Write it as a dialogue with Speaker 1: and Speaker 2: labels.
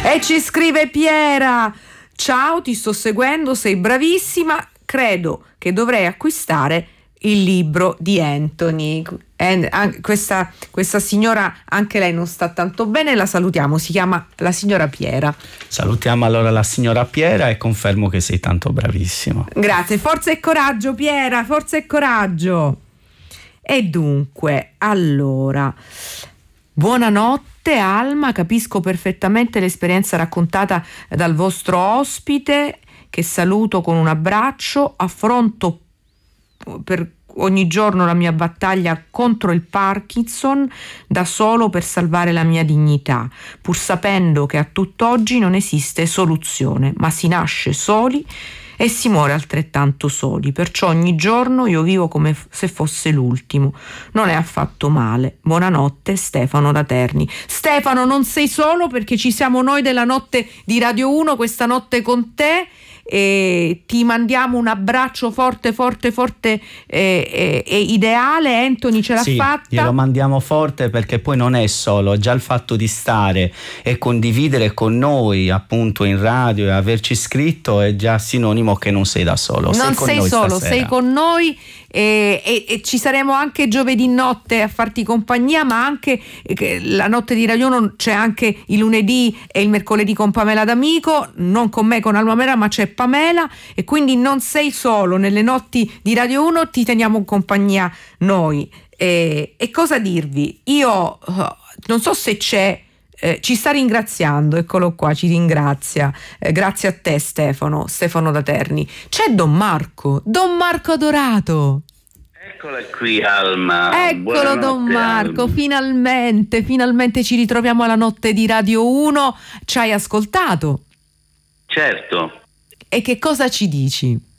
Speaker 1: E ci scrive Piera: ciao, ti sto seguendo, sei bravissima, credo che dovrei acquistare il libro di Anthony. Questa signora, anche lei non sta tanto bene, la salutiamo, si chiama la signora Piera.
Speaker 2: Salutiamo allora la signora Piera e confermo che sei tanto bravissimo.
Speaker 1: Grazie, forza e coraggio Piera, forza e coraggio. E dunque, allora, buonanotte Alma, capisco perfettamente l'esperienza raccontata dal vostro ospite, che saluto con un abbraccio, affronto per ogni giorno la mia battaglia contro il Parkinson da solo per salvare la mia dignità, pur sapendo che a tutt'oggi non esiste soluzione, ma si nasce soli e si muore altrettanto soli, perciò ogni giorno io vivo come se fosse l'ultimo. Non è affatto male. Buonanotte Stefano da Terni. Stefano, non sei solo, perché ci siamo noi della notte di Radio 1 questa notte con te, e ti mandiamo un abbraccio forte e ideale. Anthony ce l'ha fatta.
Speaker 2: Glielo mandiamo forte, perché poi non è solo, già il fatto di stare e condividere con noi appunto in radio e averci scritto è già sinonimo che non sei da solo.
Speaker 1: Non sei solo,
Speaker 2: stasera.
Speaker 1: sei con noi e ci saremo anche giovedì notte a farti compagnia, ma anche la notte di Radio 1 c'è anche il lunedì e il mercoledì con Pamela D'Amico, non con me, con Alma Mera, ma c'è Pamela, e quindi non sei solo nelle notti di Radio 1, ti teniamo compagnia noi. E cosa dirvi? Io non so se c'è, ci sta ringraziando, eccolo qua, ci ringrazia, grazie a te Stefano da Terni. C'è Don Marco adorato.
Speaker 3: Eccola qui Alma.
Speaker 1: Eccolo
Speaker 3: Buonanotte,
Speaker 1: Don Marco,
Speaker 3: Alma.
Speaker 1: finalmente ci ritroviamo alla notte di Radio 1. Ci hai ascoltato?
Speaker 3: Certo.
Speaker 1: E che cosa ci dici?